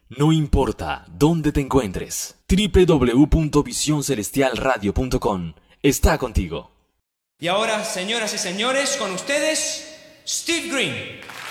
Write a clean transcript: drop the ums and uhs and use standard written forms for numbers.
No importa dónde te encuentres, www.visioncelestialradio.com está contigo. Y ahora, señoras y señores, con ustedes, Steve Green.